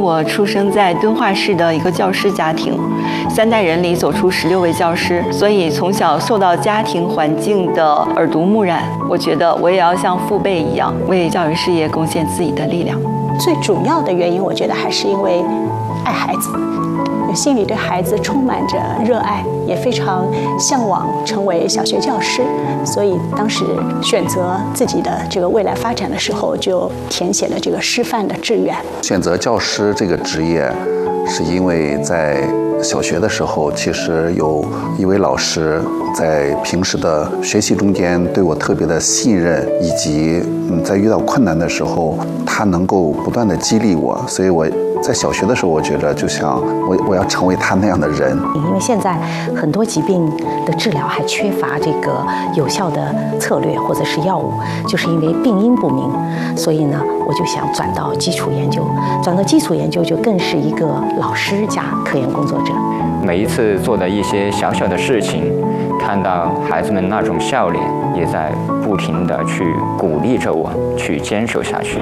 我出生在敦化市的一个教师家庭，3代人里走出16位教师，所以从小受到家庭环境的耳濡目染，我觉得我也要像父辈一样，为教育事业贡献自己的力量。 最主要的原因，我觉得还是因为爱孩子，心里对孩子充满着热爱，也非常向往成为小学教师，所以当时选择自己的这个未来发展的时候，就填写了这个师范的志愿。 选择教师这个职业，是因为在小学的时候，其实有一位老师在平时的学习中间对我特别的信任，以及在遇到困难的时候，他能够不断的激励我，所以我在小学的时候，我觉得就像我要成为他那样的人。 因为现在很多疾病的治疗还缺乏这个有效的策略或者是药物，就是因为病因不明，所以呢，我就想转到基础研究。转到基础研究就更是一个老师加科研工作者。 每一次做的一些小小的事情，看到孩子们那种笑脸，也在不停地去鼓励着我去坚守下去。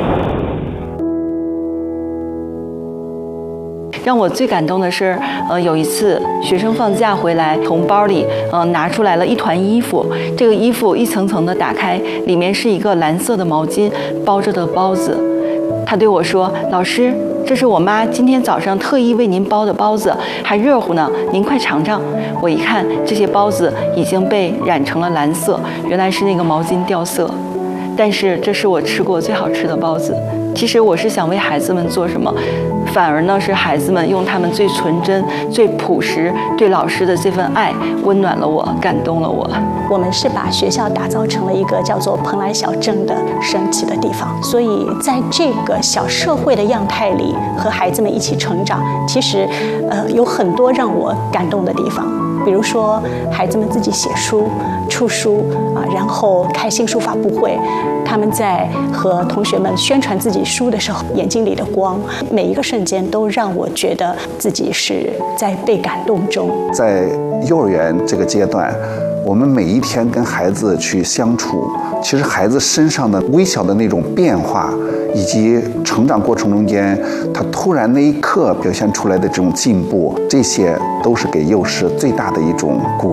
让我最感动的是，有一次学生放假回来，从包里拿出来了一团衣服，这个衣服一层层的打开，里面是一个蓝色的毛巾包着的包子。他对我说：“老师，这是我妈今天早上特意为您包的包子，还热乎呢，您快尝尝。”我一看，这些包子已经被染成了蓝色，原来是那个毛巾掉色。但是这是我吃过最好吃的包子。其实我是想为孩子们做什么，反而呢是孩子们用他们最纯真、最朴实对老师的这份爱，温暖了我，感动了我。 我们是把学校打造成了一个叫做蓬莱小镇的神奇的地方，所以在这个小社会的样态里，和孩子们一起成长，其实有很多让我感动的地方。比如说，孩子们自己写书、出书然后开新书发布会，他们在和同学们宣传自己书的时候，眼睛里的光，每一个瞬间都让我觉得自己是在被感动中。 在幼儿园这个阶段，我们每一天跟孩子去相处，其实孩子身上的微小的那种变化，以及成长过程中间他突然那一刻表现出来的这种进步，这些都是给幼师最大的一种鼓励。